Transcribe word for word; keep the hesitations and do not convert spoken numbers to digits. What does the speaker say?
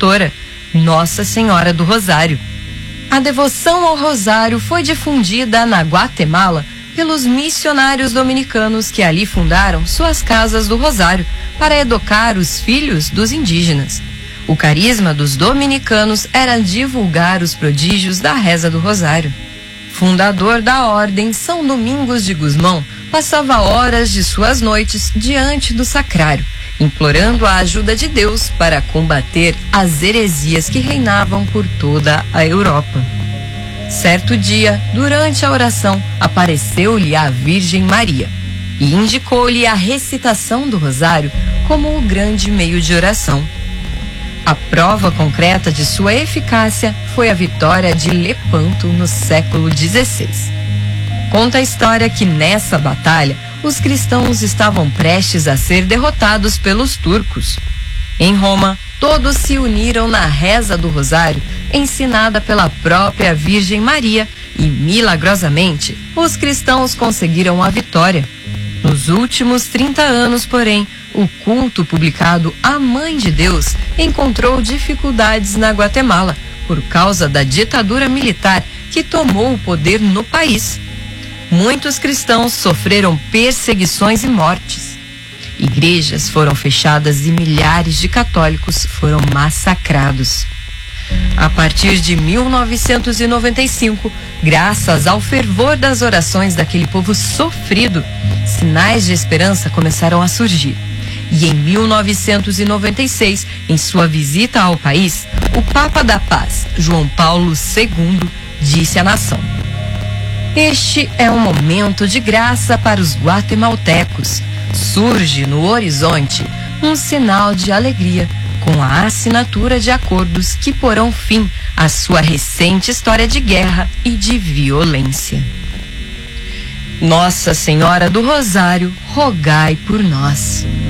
protetora, Nossa Senhora do Rosário. A devoção ao Rosário foi difundida na Guatemala pelos missionários dominicanos que ali fundaram suas casas do Rosário para educar os filhos dos indígenas. O carisma dos dominicanos era divulgar os prodígios da reza do Rosário. Fundador da ordem, São Domingos de Gusmão passava horas de suas noites diante do sacrário, implorando a ajuda de Deus para combater as heresias que reinavam por toda a Europa. Certo dia, durante a oração, apareceu-lhe a Virgem Maria e indicou-lhe a recitação do Rosário como o grande meio de oração. A prova concreta de sua eficácia foi a vitória de Lepanto no século dezesseis. Conta a história que nessa batalha os cristãos estavam prestes a ser derrotados pelos turcos. Em Roma, todos se uniram na reza do Rosário, ensinada pela própria Virgem Maria, e milagrosamente os cristãos conseguiram a vitória. Nos últimos trinta anos, porém, o culto publicado à Mãe de Deus encontrou dificuldades na Guatemala por causa da ditadura militar que tomou o poder no país. Muitos cristãos sofreram perseguições e mortes. Igrejas foram fechadas e milhares de católicos foram massacrados. A partir de mil novecentos e noventa e cinco, graças ao fervor das orações daquele povo sofrido, sinais de esperança começaram a surgir. E em mil novecentos e noventa e seis, em sua visita ao país, o Papa da Paz, João Paulo segundo, disse à nação: "Este é um momento de graça para os guatemaltecos. Surge no horizonte um sinal de alegria com a assinatura de acordos que porão fim à sua recente história de guerra e de violência. Nossa Senhora do Rosário, rogai por nós."